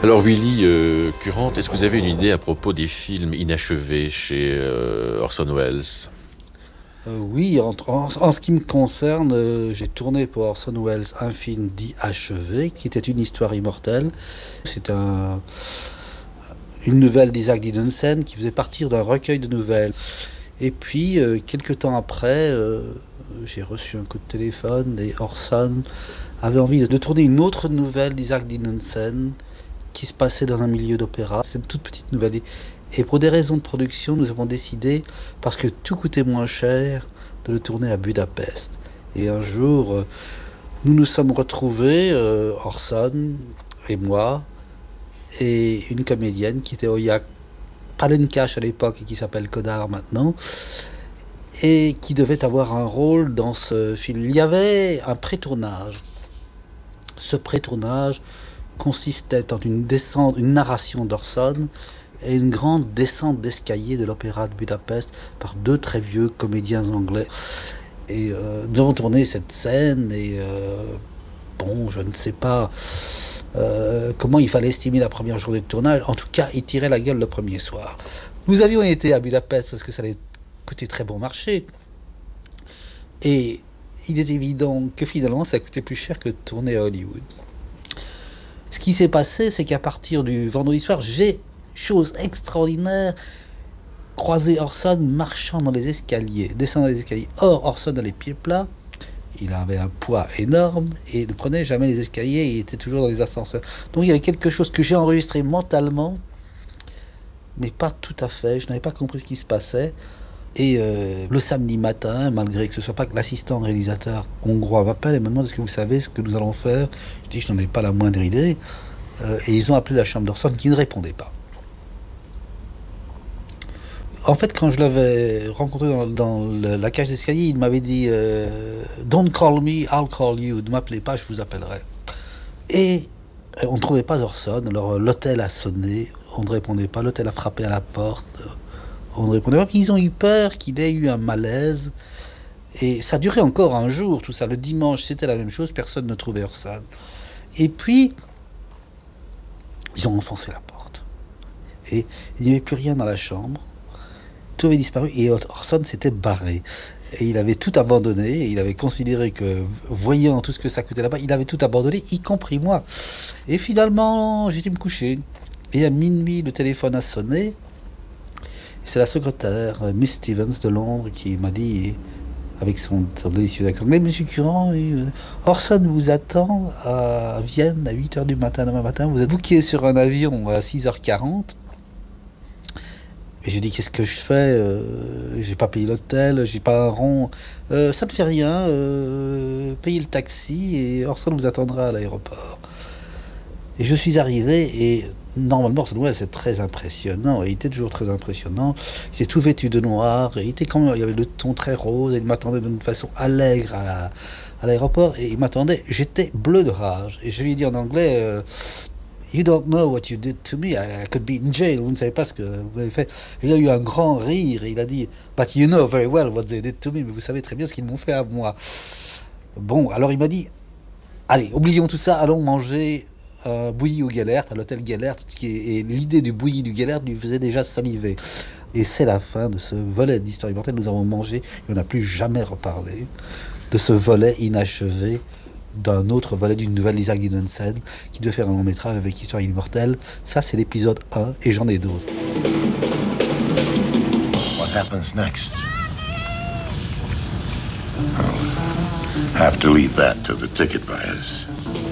Alors Willy Current, est-ce que vous avez une idée à propos des films inachevés chez Orson Welles? Oui, en ce qui me concerne, j'ai tourné pour Orson Welles un film dit achevé, qui était Une histoire immortelle. C'est une nouvelle d'Isaac Dinesen qui faisait partir d'un recueil de nouvelles. Et puis, quelques temps après, j'ai reçu un coup de téléphone et Orson avait envie de tourner une autre nouvelle d'Isaac Dinesen qui se passait dans un milieu d'opéra. C'était une toute petite nouvelle. Et pour des raisons de production, nous avons décidé, parce que tout coûtait moins cher, de le tourner à Budapest. Et un jour, nous nous sommes retrouvés, Orson et moi, et une comédienne qui était Oya Palenkash à l'époque et qui s'appelle Kodar maintenant, et qui devait avoir un rôle dans ce film. Il y avait un pré-tournage. Ce pré-tournage consistait en une descente, une narration d'Orson et une grande descente d'escalier de l'opéra de Budapest par deux très vieux comédiens anglais. Et nous avons tourné cette scène et bon, je ne sais pas comment il fallait estimer la première journée de tournage. En tout cas, il tirait la gueule le premier soir. Nous avions été à Budapest parce que ça allait coûter très bon marché. Et il est évident que finalement, ça coûtait plus cher que de tourner à Hollywood. Ce qui s'est passé, c'est qu'à partir du vendredi soir, j'ai, chose extraordinaire, croisé Orson marchant dans les escaliers, descendant les escaliers. Or, Orson a les pieds plats, il avait un poids énorme et ne prenait jamais les escaliers, il était toujours dans les ascenseurs. Donc il y avait quelque chose que j'ai enregistré mentalement, mais pas tout à fait, je n'avais pas compris ce qui se passait. Et le samedi matin, malgré que ce soit pas que l'assistant réalisateur hongrois m'appelle et me demande est-ce que vous savez ce que nous allons faire, je dis je n'en ai pas la moindre idée. Et ils ont appelé la chambre d'Orson qui ne répondait pas. En fait, quand je l'avais rencontré dans la cage d'escalier, il m'avait dit Don't call me, I'll call you. Ne m'appelez pas, je vous appellerai. Et on ne trouvait pas Orson, alors l'hôtel a sonné, on ne répondait pas, l'hôtel a frappé à la porte, on ne répondait pas. Puis ils ont eu peur qu'il ait eu un malaise. Et ça durait encore un jour, tout ça. Le dimanche, c'était la même chose, personne ne trouvait Orson. Et puis, ils ont enfoncé la porte. Et il n'y avait plus rien dans la chambre. Tout avait disparu et Orson s'était barré. Et il avait tout abandonné, et il avait considéré que, voyant tout ce que ça coûtait là-bas, il avait tout abandonné, y compris moi. Et finalement, j'étais me coucher. Et à minuit, le téléphone a sonné. C'est la secrétaire, Miss Stevens de Londres, qui m'a dit, avec son délicieux accent anglais, Monsieur Current, Orson vous attend à Vienne à 8h du matin demain matin. Vous êtes booké sur un avion à 6h40. Et j'ai dit qu'est-ce que je fais, j'ai pas payé l'hôtel, j'ai pas un rond. Ça ne fait rien, payez le taxi et Orson vous attendra à l'aéroport. Et je suis arrivé et normalement Orson Welles c'est très impressionnant, et il était toujours très impressionnant. Il était tout vêtu de noir, et il avait le ton très rose, et il m'attendait d'une façon allègre à l'aéroport, et il m'attendait, j'étais bleu de rage. Et je lui ai dit en anglais, You don't know what you did to me. I could be in jail. Vous ne savez pas ce que vous avez fait. Il a eu un grand rire et il a dit But you know very well what they did to me. Mais vous savez très bien ce qu'ils m'ont fait à moi. Bon, alors il m'a dit Allez, oublions tout ça, allons manger un bouilli au Gellert, à l'hôtel Gellert. Et l'idée du bouilli du Gellert lui faisait déjà saliver. Et c'est la fin de ce volet d'Histoire immortelle. Nous avons mangé et on n'a plus jamais reparlé de ce volet inachevé d'un autre volet d'une nouvelle d'Isaac Dinesen qui devait faire un long métrage avec Histoire immortelle. Ça, c'est l'épisode 1 et j'en ai d'autres. What happens next? I'll have to leave that to the ticket buyers.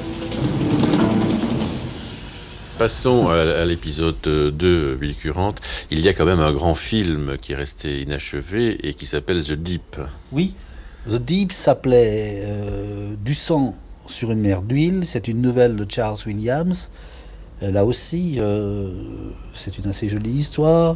Passons à l'épisode 2, Willy Current. Il y a quand même un grand film qui est resté inachevé et qui s'appelle The Deep. Oui, The Deep s'appelait Du sang sur une mer d'huile. C'est une nouvelle de Charles Williams. Là aussi, c'est une assez jolie histoire.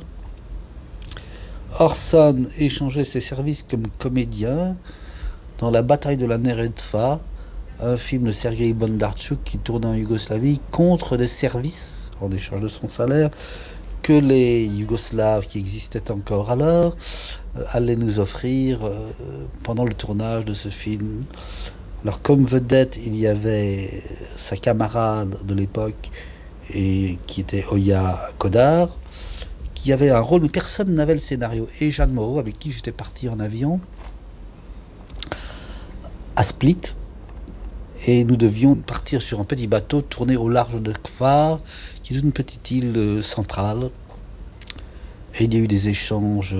Orson échangeait ses services comme comédien dans La bataille de la Neretva, un film de Sergei Bondarchuk qui tournait en Yougoslavie contre des services, en échange de son salaire, que les Yougoslaves qui existaient encore alors allaient nous offrir pendant le tournage de ce film. Alors comme vedette, il y avait sa camarade de l'époque et qui était Oya Kodar, qui avait un rôle, mais personne n'avait le scénario. Et Jeanne Moreau, avec qui j'étais parti en avion à Split, et nous devions partir sur un petit bateau, tourner au large de Kfar, qui est une petite île centrale. Et il y a eu des échanges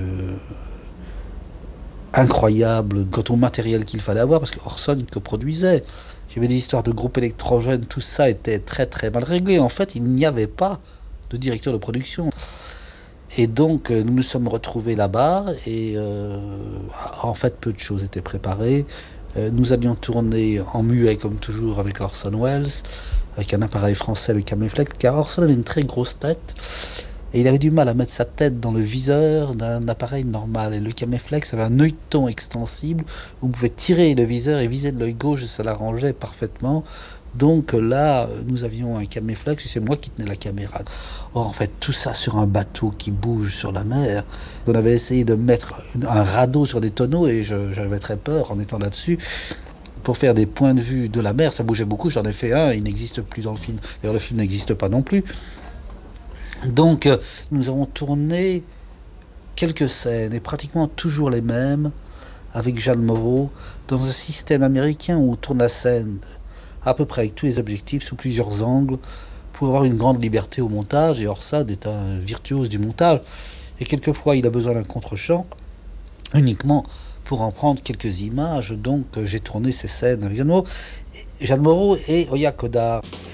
incroyables quant au matériel qu'il fallait avoir, parce que Orson coproduisait. Il y avait des histoires de groupes électrogènes, tout ça était très très mal réglé. En fait, il n'y avait pas de directeur de production. Et donc, nous nous sommes retrouvés là-bas, et en fait, peu de choses étaient préparées. Nous allions tourner en muet, comme toujours, avec Orson Welles, avec un appareil français, le Caméflex, car Orson avait une très grosse tête, et il avait du mal à mettre sa tête dans le viseur d'un appareil normal. Et le Caméflex avait un œilleton extensible, où on pouvait tirer le viseur et viser de l'œil gauche, et ça l'arrangeait parfaitement. Donc là, nous avions un Caméflex, et c'est moi qui tenais la caméra. Or, en fait, tout ça sur un bateau qui bouge sur la mer. On avait essayé de mettre un radeau sur des tonneaux, et j'avais très peur en étant là-dessus. Pour faire des points de vue de la mer, ça bougeait beaucoup. J'en ai fait un, il n'existe plus dans le film. D'ailleurs, le film n'existe pas non plus. Donc, nous avons tourné quelques scènes, et pratiquement toujours les mêmes, avec Jeanne Moreau, dans un système américain où on tourne la scène à peu près avec tous les objectifs, sous plusieurs angles, pour avoir une grande liberté au montage. Et Orson est un virtuose du montage. Et quelquefois, il a besoin d'un contre-champ, uniquement pour en prendre quelques images. Donc, j'ai tourné ces scènes avec Jeanne Moreau et Oya Kodar.